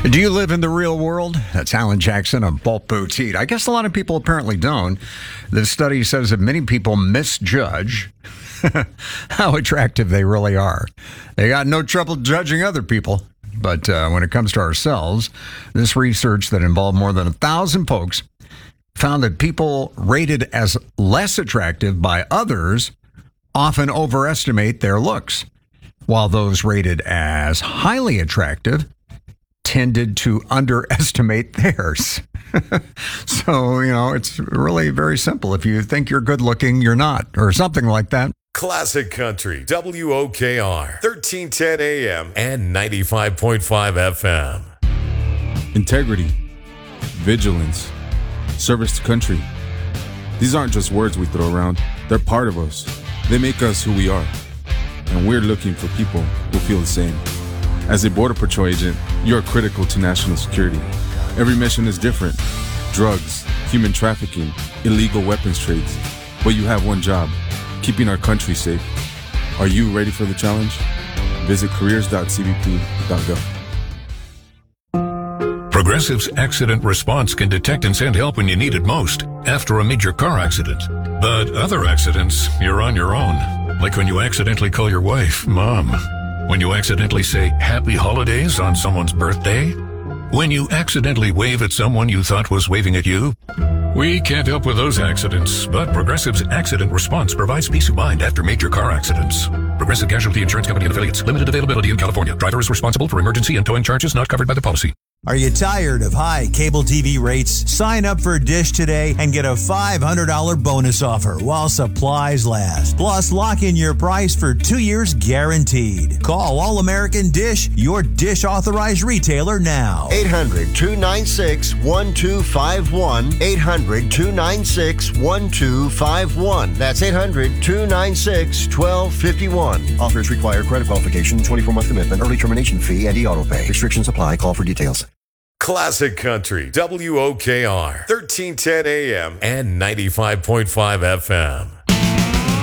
Do you live in the real world? That's Alan Jackson of Bolt Boots Heat. I guess a lot of people apparently don't. This study says that many people misjudge how attractive they really are. They got no trouble judging other people. But when it comes to ourselves, this research that involved more than 1,000 folks found that people rated as less attractive by others often overestimate their looks, while those rated as highly attractive tended to underestimate theirs. So, it's really very simple. If you think you're good looking, you're not, or something like that. Classic Country, WOKR, 1310 AM and 95.5 FM. Integrity, vigilance, service to country. These aren't just words we throw around. They're part of us. They make us who we are. And we're looking for people who feel the same. As a Border Patrol agent, you're critical to national security. Every mission is different. Drugs, human trafficking, illegal weapons trades. But you have one job: keeping our country safe. Are you ready for the challenge? Visit careers.cbp.gov. Progressive's Accident Response can detect and send help when you need it most after a major car accident. But other accidents, you're on your own. Like when you accidentally call your wife Mom. When you accidentally say Happy Holidays on someone's birthday. When you accidentally wave at someone you thought was waving at you. We can't help with those accidents, but Progressive's Accident Response provides peace of mind after major car accidents. Progressive Casualty Insurance Company and Affiliates. Limited availability in California. Driver is responsible for emergency and towing charges not covered by the policy. Are you tired of high cable TV rates? Sign up for Dish today and get a $500 bonus offer while supplies last. Plus, lock in your price for 2 years guaranteed. Call All American Dish, your Dish authorized retailer now. 800-296-1251. 800-296-1251. That's 800-296-1251. Offers require credit qualification, 24-month commitment, early termination fee, and e-auto pay. Restrictions apply. Call for details. Classic Country, WOKR, 1310 AM and 95.5 FM.